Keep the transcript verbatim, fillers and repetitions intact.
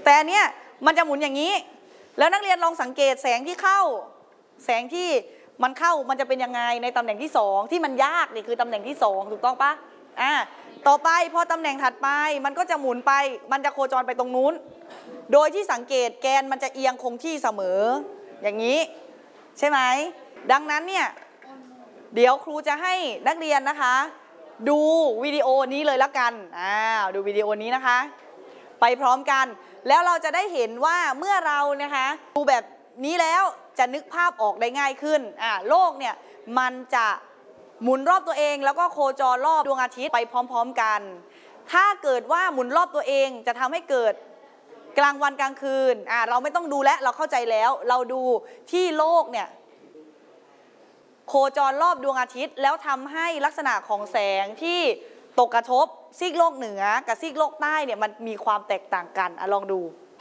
แต่อันเนี้ยมันจะหมุนอย่างนี้แล้วนักเรียนลองสังเกตแสงที่เข้าแสงที่มันเข้ามันจะเป็นยังไงในตำแหน่งที่สองที่มันยากนี่คือตำแหน่งที่สองถูกต้องปะอ่าต่อไปพอตำแหน่งถัดไปมันก็จะหมุนไปมันจะโคจรไปตรงนู้นโดยที่สังเกตแกนมันจะเอียงคงที่เสมออย่างนี้ใช่ไหมดังนั้นเนี่ยเดี๋ยวครูจะให้นักเรียนนะคะดูวิดีโอนี้เลยละกันอ่าดูวิดีโอนี้นะคะไปพร้อมกันแล้วเราจะได้เห็นว่าเมื่อเรานะคะดูแบบนี้แล้วจะนึกภาพออกได้ง่ายขึ้นอ่าโลกเนี่ยมันจะหมุนรอบตัวเองแล้วก็โคจรรอบดวงอาทิตย์ไปพร้อมๆกันถ้าเกิดว่าหมุนรอบตัวเองจะทำให้เกิดกลางวันกลางคืนอ่าเราไม่ต้องดูและเราเข้าใจแล้วเราดูที่โลกเนี่ยโคจรรอบดวงอาทิตย์แล้วทำให้ลักษณะของแสงที่ตกกระทบซีกโลกเหนือกับซีกโลกใต้เนี่ยมันมีความแตกต่างกันอ่ะลองดู